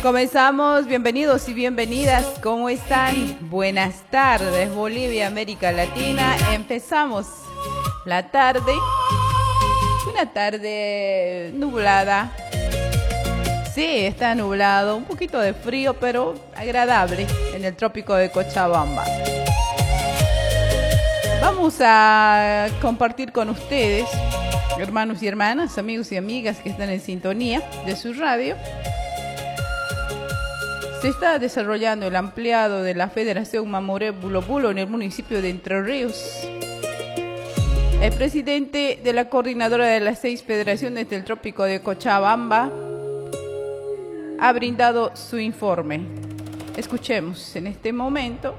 Comenzamos, bienvenidos y bienvenidas, ¿cómo están? Buenas tardes, Bolivia, América Latina. Empezamos la tarde, una tarde nublada. Sí, está nublado, un poquito de frío, pero agradable en el trópico de Cochabamba. Vamos a compartir con ustedes, hermanos y hermanas, amigos y amigas que están en sintonía de su radio. Se está desarrollando el ampliado de la Federación Mamoré Bulo Bulo en el municipio de Entre Ríos. El presidente de la coordinadora de las 6 federaciones del trópico de Cochabamba ha brindado su informe. Escuchemos en este momento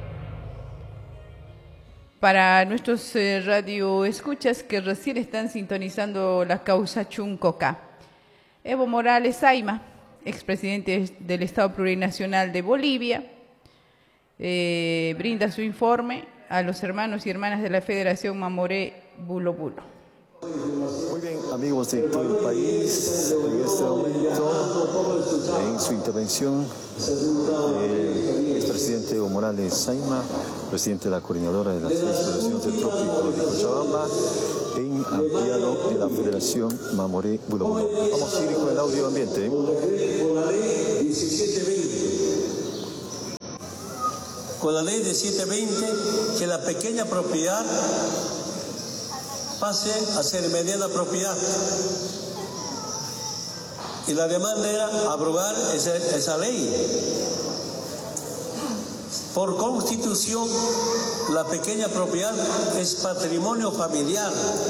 para nuestros radioescuchas que recién están sintonizando la causa Chuncoca. Evo Morales Saima, expresidente del Estado Plurinacional de Bolivia, brinda su informe a los hermanos y hermanas de la Federación Mamoré Bulo Bulo. Muy bien, amigos de todo el país, en este momento, en su intervención, el expresidente Evo Morales Saima, presidente de la coordinadora de las 6 federaciones del trópico de Cochabamba, en ampliado de la Federación Mamoré Bulo Bulo. Vamos a ir con el audio ambiente. Con la ley de 720, que la pequeña propiedad pase a ser mediana propiedad. Y la demanda era aprobar esa ley. Por constitución, la pequeña propiedad es patrimonio familiar,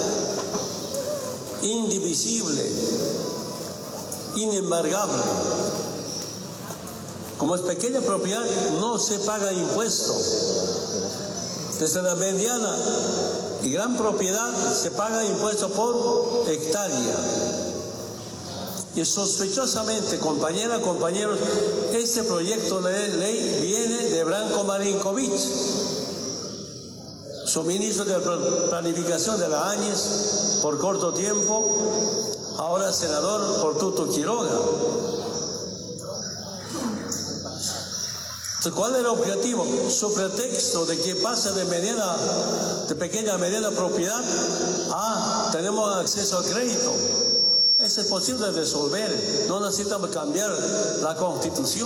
indivisible, inembargable. Como es pequeña propiedad, no se paga impuesto. Desde la mediana y gran propiedad se paga impuesto por hectárea. Y sospechosamente, compañeras, compañeros, este proyecto de ley viene de Branko Marinkovic, su ministro de Planificación de la Áñez por corto tiempo, ahora senador por Tuto Quiroga. ¿Cuál era el objetivo? Su pretexto de que pase de pequeña a mediana propiedad, tenemos acceso al crédito. Eso es posible de resolver, no necesitamos cambiar la Constitución,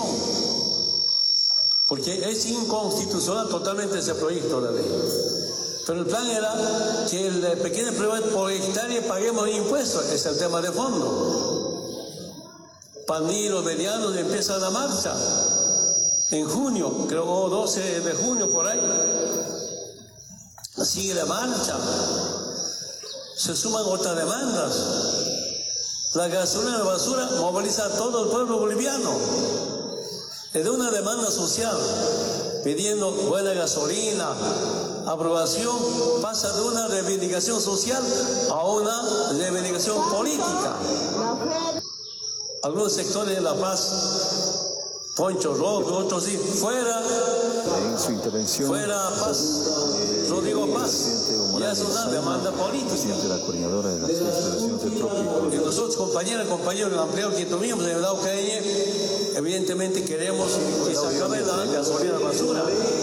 porque es inconstitucional totalmente ese proyecto de ley. Pero el plan era que el pequeño propiedad por hectárea paguemos impuestos, es el tema de fondo. Pandillos medianos empiezan la marcha. En junio, creo 12 de junio por ahí, sigue la marcha, se suman otras demandas. La gasolina y la basura moviliza a todo el pueblo boliviano. Es de una demanda social, pidiendo buena gasolina, aprobación, pasa de una reivindicación social a una reivindicación política. Algunos sectores de La Paz, Poncho Rojo, otros sí, fuera, en su intervención, fuera Paz, Rodrigo Paz, ya es una demanda política. Presidente de la coordinadora de las 6 federaciones del trópico. Y nosotros, compañeros, en el ampliado que tuvimos en el Laucañe, evidentemente queremos que se acabe la gasolina basura.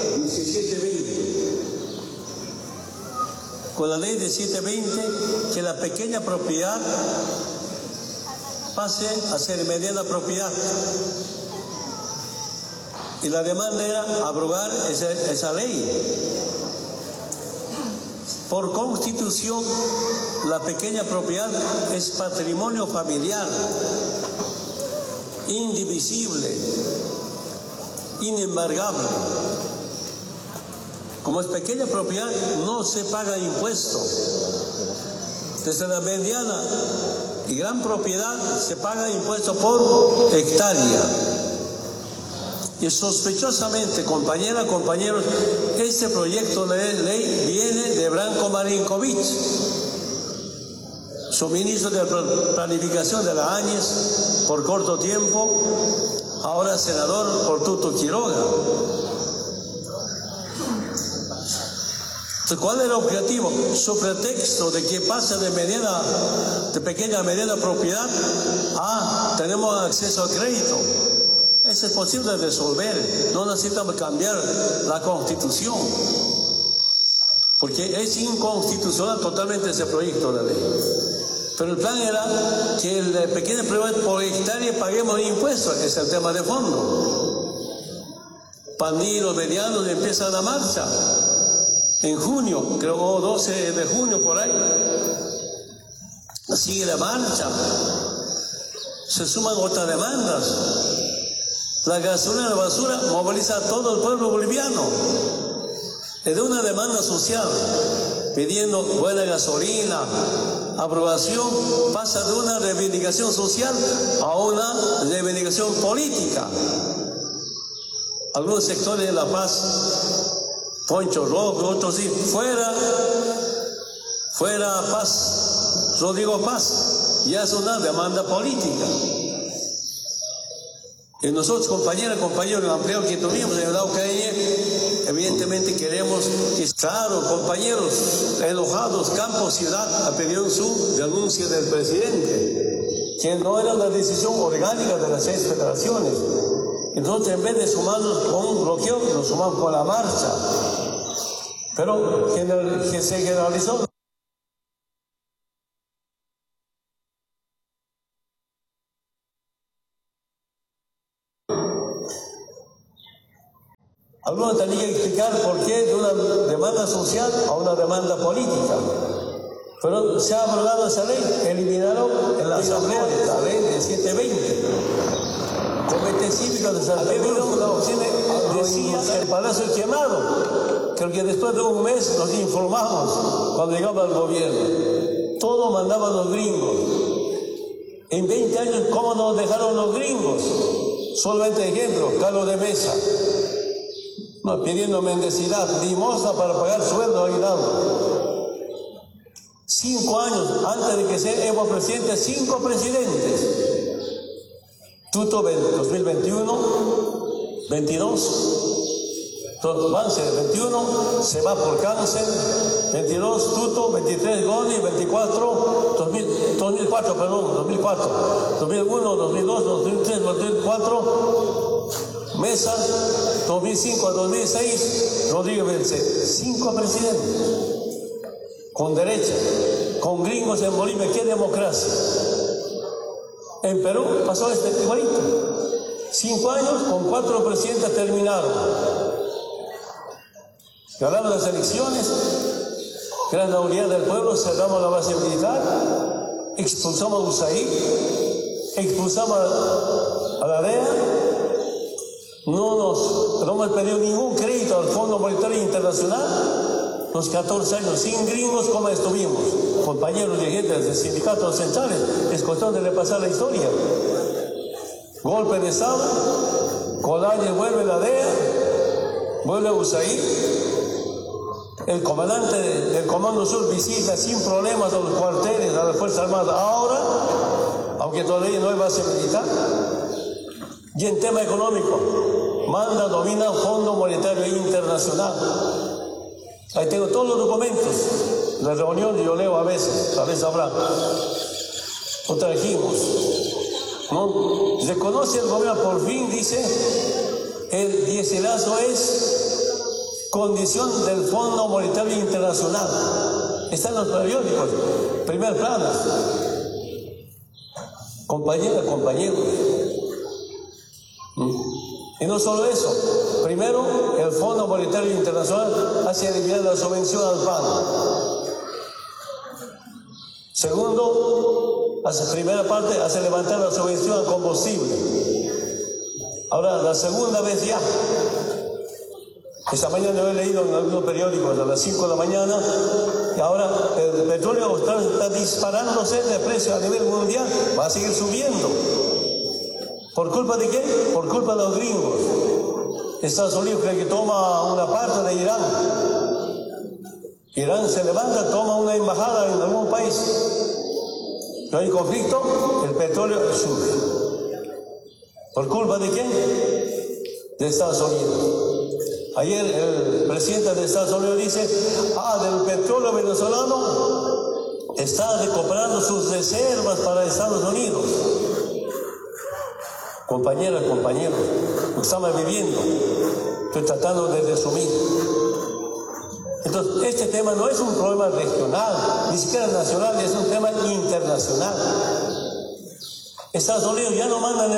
Con la ley de 720, que la pequeña propiedad pase a ser mediana propiedad. Y la demanda era aprobar esa ley. Por constitución, la pequeña propiedad es patrimonio familiar, indivisible, inembargable. Como es pequeña propiedad, no se paga impuesto. Desde la mediana y gran propiedad se paga impuesto por hectárea. Y sospechosamente, compañeras, compañeros, este proyecto de ley viene de Branko Marinkovic, su ministro de Planificación de la Áñez por corto tiempo, ahora senador por Tuto Quiroga. ¿Cuál era el objetivo? Su pretexto de que pase de pequeña a mediana propiedad, tenemos acceso al crédito. Eso es posible resolver. No necesitamos cambiar la Constitución, porque es inconstitucional totalmente ese proyecto de ley. Pero el plan era que el pequeño empresario por hectárea paguemos impuestos. Es el tema de fondo. Pandillos medianos empiezan la marcha en junio, creo 12 de junio por ahí. Sigue la marcha. Se suman otras demandas. La gasolina y la basura moviliza a todo el pueblo boliviano. Es de una demanda social, pidiendo buena gasolina, aprobación, pasa de una reivindicación social a una reivindicación política. Algunos sectores de La Paz, Poncho Rojo, otros sí, fuera Paz, Rodrigo Paz, ya es una demanda política. Y nosotros, compañeros en el empleo que tuvimos en el Araucanía, evidentemente queremos que, claro, compañeros enojados, campo, ciudad, pidieron su renuncia del presidente, que no era una decisión orgánica de las 6 federaciones. Entonces, en vez de sumarnos con un bloqueo, nos sumamos con la marcha. Pero que se generalizó. Algunos tenían que explicar por qué de una demanda social a una demanda política. Pero se ha aprobado esa ley, eliminaron en la asamblea la ley de 720. Comité Cívico de San Pedro, la oficina decía el palacio quemado. Creo que después de un mes nos informamos cuando llegaba el gobierno. Todo mandaban los gringos. En 20 años, ¿cómo nos dejaron los gringos? Solamente ejemplo, Carlos de Mesa. No, pidiendo mendicidad, limosna para pagar sueldo aguinaldo. 5 años antes de que sea Evo presidente, 5 presidentes. Tuto 2021, 22. Vance 21, se va por cáncer. 22, Tuto, 23, Goni, 24, 2004, perdón, 2004. 2001, 2002, 2003, 2004. Mesa, 2005 a 2006, Rodríguez Vence, 5 presidentes, con derecha, con gringos en Bolivia. ¿Qué democracia? En Perú pasó igualito, 5 años con 4 presidentes terminaron. Ganamos las elecciones, gran la unidad del pueblo, cerramos la base militar, expulsamos a USAID, expulsamos a la DEA. No hemos pedido ningún crédito al Fondo Monetario Internacional. Los 14 años sin gringos, como estuvimos, compañeros dirigentes de sindicatos centrales, es cuestión de repasar la historia. Golpe de Estado, Colañez vuelve la DEA, vuelve a USAID. El comandante del Comando Sur visita sin problemas a los cuarteles, a las Fuerzas Armadas. Ahora, aunque todavía no hay base militar. Y en tema económico, manda, domina Fondo Monetario Internacional. Ahí tengo todos los documentos. La reunión yo leo a veces habrá. Lo trajimos, ¿no? Reconoce el gobierno, por fin dice, el diéselazo es condición del Fondo Monetario Internacional. Está en los periódicos, primer plano. Compañeras, compañeros. Y no solo eso, primero el Fondo Monetario Internacional hace eliminar la subvención al pan. Segundo, primera parte hace levantar la subvención al combustible. Ahora, la segunda vez ya. Esta mañana yo he leído en algunos periódicos a las 5 de la mañana que ahora el petróleo está disparándose de precio a nivel mundial, va a seguir subiendo. ¿Por culpa de qué? Por culpa de los gringos. Estados Unidos cree que toma una parte de Irán. Irán se levanta, toma una embajada en algún país. No hay conflicto, el petróleo sube. ¿Por culpa de quién? De Estados Unidos. Ayer el presidente de Estados Unidos dice, del petróleo venezolano está recuperando sus reservas para Estados Unidos. compañeras, compañeros, lo que estamos viviendo. Estoy tratando de resumir. Entonces, este tema no es un problema regional, ni siquiera nacional, es un tema internacional. Estados Unidos ya no mandan